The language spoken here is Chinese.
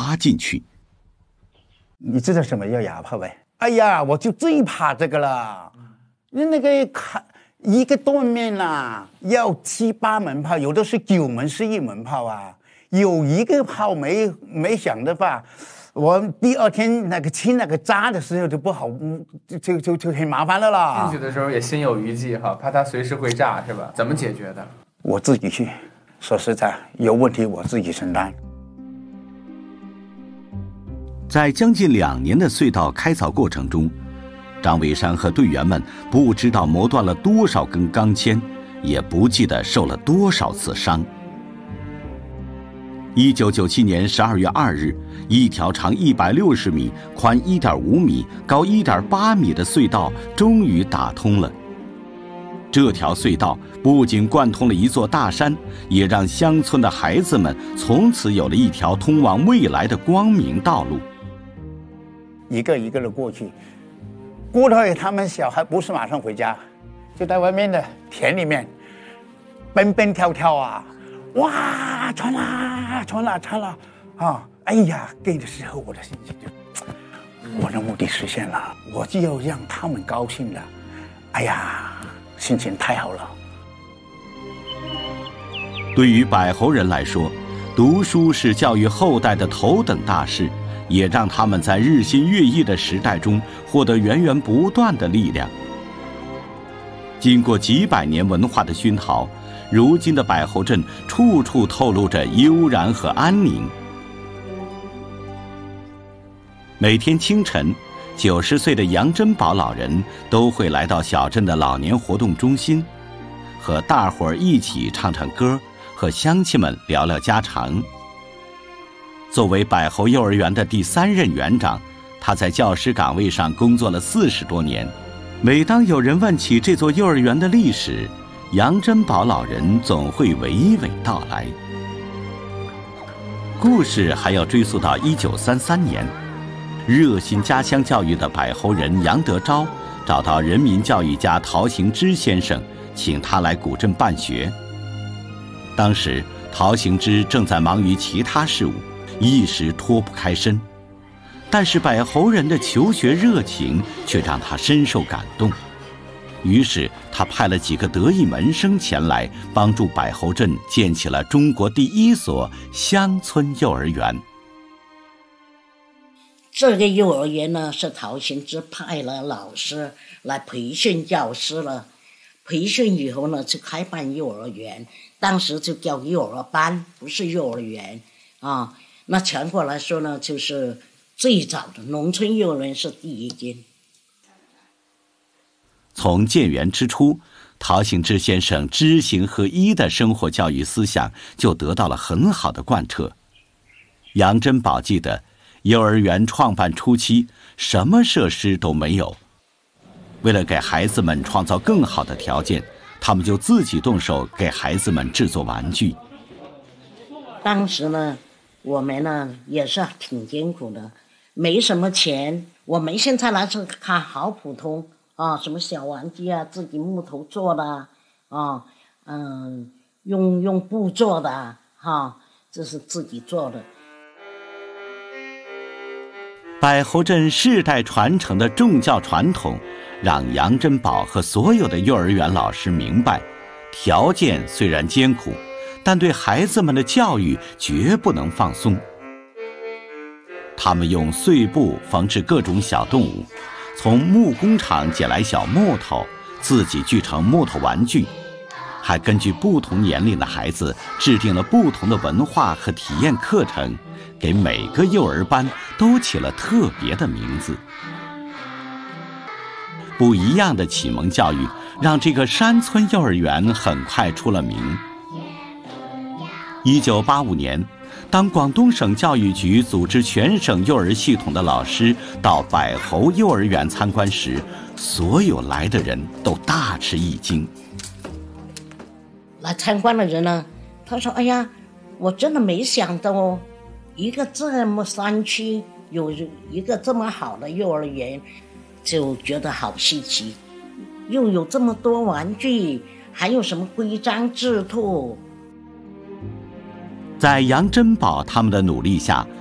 插进去。 你知道什么叫哑炮呗？哎呀，我就最怕这个了。那个一个断面要7、8门炮，有的是9门11门炮啊。有一个炮没响的话，我第2天清那个渣的时候就不好，就很麻烦了啦。 进去的时候也心有余悸哈，怕它随时会炸是吧？怎么解决的？ 我自己去，说实在，有问题我自己承担。 在将近2年的隧道开凿过程中，张伟山和队员们不知道磨断了多少根钢钎，也不记得受了多少次伤。1997年12月2日，一条长160米、宽1.5米、高1.8米的隧道终于打通了。这条隧道不仅贯通了一座大山，也让乡村的孩子们从此有了一条通往未来的光明道路。 一个一个的过去，过头他们小孩不是马上回家，就在外面的田里面蹦蹦跳跳啊，哇，穿了啊！哎呀，给的时候我的心情就，我的目的实现了，我就要让他们高兴了，哎呀，心情太好了。 对于柏侯人来说，读书是教育后代的头等大事，也让他们在日新月异的时代中获得源源不断的力量。经过几百年文化的熏陶，如今的柏侯镇处处透露着悠然和安宁。每天清晨，90岁的杨珍宝老人都会来到小镇的老年活动中心，和大伙儿一起唱唱歌，和乡亲们聊聊家常。作为柏侯幼儿园的第3任园长，他在教师岗位上工作了40多年。每当有人问起这座幼儿园的历史，杨珍宝老人总会娓娓道来。故事还要追溯到1933年，热心家乡教育的柏侯人杨德昭找到人民教育家陶行知先生，请他来古镇办学。当时陶行知正在忙于其他事务，一时脱不开身，但是柏侯人的求学热情却让他深受感动。于是他派了几个得意门生前来，帮助柏侯镇建起了中国第1所乡村幼儿园。 这个幼儿园呢，是陶行知派了老师来培训教师了，培训以后呢，就开办幼儿园，当时就叫幼儿班，不是幼儿园啊。那全国来说呢，就是最早的农村幼儿园是第1间。 从建园之初，陶行知先生知行合一的生活教育思想就得到了很好的贯彻。杨珍宝记得，幼儿园创办初期，什么设施都没有。为了给孩子们创造更好的条件，他们就自己动手给孩子们制作玩具。 当时呢，我们呢也是挺艰苦的，没什么钱。我们现在来说看好普通啊，什么小玩具啊，自己木头做的啊，用布做的哈，这是自己做的。 柏侯镇世代传承的重教传统，让杨珍宝和所有的幼儿园老师明白，条件虽然艰苦，但对孩子们的教育绝不能放松。他们用碎布缝制各种小动物，从木工厂捡来小木头，自己锯成木头玩具，还根据不同年龄的孩子制定了不同的文化和体验课程，给每个幼儿班都起了特别的名字。不一样的启蒙教育让这个山村幼儿园很快出了名。1985年，当广东省教育局组织全省幼儿系统的老师到柏侯幼儿园参观时，所有来的人都大吃一惊。 来参观的人呢，他说：“哎呀，我真的没想到哦，一个这么山区有一个这么好的幼儿园，就觉得好稀奇，又有这么多玩具，还有什么规章制度。” 在杨珍宝他们的努力下，